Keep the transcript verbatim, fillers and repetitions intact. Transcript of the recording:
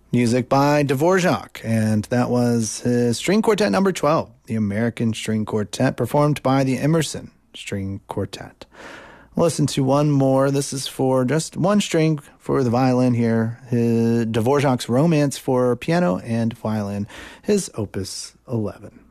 Music by Dvorak, and that was his string quartet number twelve, the American String Quartet, performed by the Emerson String Quartet. We'll listen to one more. This is for just one string for the violin here. His, Dvorak's Romance for piano and violin, his opus eleven.